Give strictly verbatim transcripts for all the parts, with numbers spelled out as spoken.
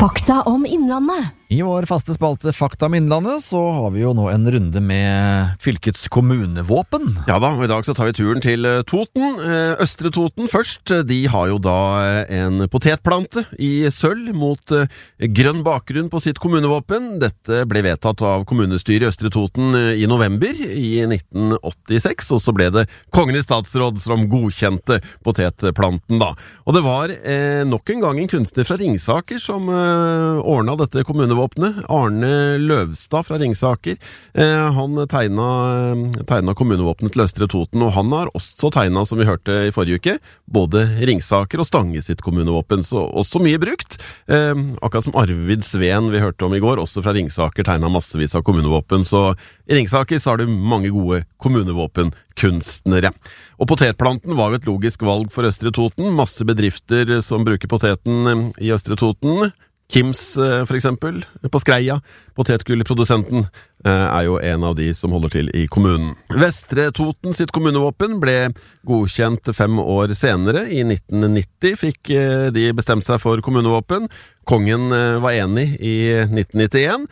Fakta om Innlandet. I vår faste spalte Fakta om Innlandet så har vi jo nå en runde med fylkets kommunevåpen. Ja da, og i dag så tar vi turen til Toten. Østre Toten først. De har jo da en potetplante i sølv mot grønn bakgrunn på sitt kommunevåpen. Dette ble vedtatt av kommunestyret i Østre Toten i november i nitten åttiseks, og så ble det Kongen i statsråd som godkjente potetplanten da. Og det var eh, nok en gang en kunstner fra Ringsaker som eh, ordnet dette kommunevåpenet. Arne Løvstad fra Ringsaker. Eh, han tegnet, tegnet kommunevåpenet til Østre Toten, og han har også tegnet, som vi hørte i forrige uke, både Ringsaker og Stange sitt kommunevåpen, så også mye brukt. Eh, akkurat som Arvid Sveen vi hørte om i går, også fra Ringsaker, tegnet massevis av kommunevåpen, så i Ringsaker så har du mange gode kommunevåpenkunstnere. Og potetplanten var jo et logisk valg for Østre Toten. Masse bedrifter som bruker poteten i Østre Toten. Kims for eksempel, på Skreia. Potetgulleprodusenten er jo en av de som holder til i kommunen. Vestre Toten sitt kommunevåpen ble godkjent fem år senere. I nitten nitti fikk de bestemt seg for kommunevåpen. Kongen var enig i nitten nittien.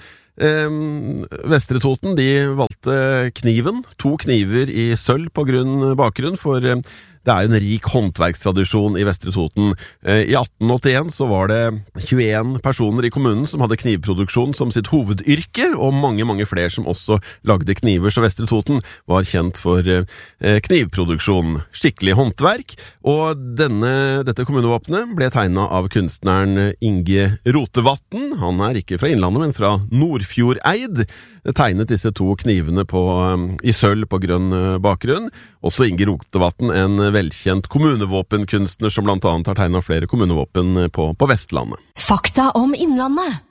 Eh, Vestre Toten de valgte kniven, to kniver i sølv på grunn bakgrunn, for eh, det er jo en rik håndverkstradisjon i Vestre Toten. Eh, I atten åttien så var det tjueen personer i kommunen som hadde knivproduksjon som sitt hovedyrke, og mange, mange flere som også lagde kniver, så Vestre Toten var kjent for eh, knivproduksjon, skikkelig håndverk, og denne, dette kommunevåpenet ble tegnet av kunstneren Inge Rotevatn. Han er ikke fra Innlandet, men fra Nordfjordeid. Tegnet disse to knivene på, i sølv på grønn bakgrunn. Også Inge Rotevatn, en velkjent kommunevåpenkunstner som blant annet har tegnet flere kommunevåpen på, på Vestlandet. Fakta om Innlandet.